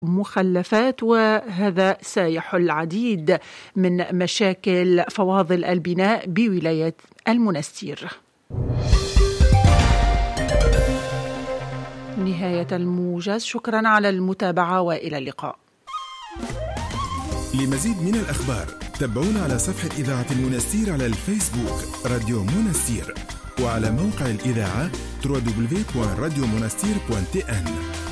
مخلفات، وهذا سيحل العديد من مشاكل فواضل البناء بولاية المنستير. نهاية الموجز، شكرا على المتابعة وإلى اللقاء. لمزيد من الأخبار تابعونا على صفحة إذاعة المنستير على الفيسبوك راديو منستير، وعلى موقع الإذاعة www.radiomonastir.tn.